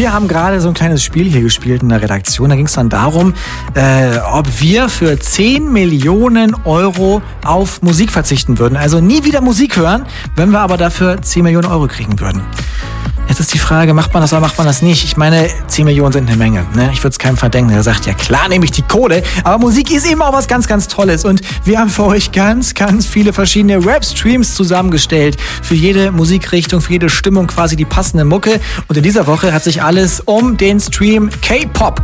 Wir haben gerade so ein kleines Spiel hier gespielt in der Redaktion. Da ging es dann darum, ob wir für 10 Millionen Euro auf Musik verzichten würden. Also nie wieder Musik hören, wenn wir aber dafür 10 Millionen Euro kriegen würden. Jetzt ist die Frage, macht man das oder macht man das nicht? Ich meine, 10 Millionen sind eine Menge. Ne? Ich würde es keinem verdenken. Der sagt, ja klar, nehme ich die Kohle. Aber Musik ist eben auch was ganz, ganz Tolles. Und wir haben für euch ganz, ganz viele verschiedene Rap-Streams zusammengestellt. Für jede Musikrichtung, für jede Stimmung quasi die passende Mucke. Und in dieser Woche hat sich alles um den Stream K-Pop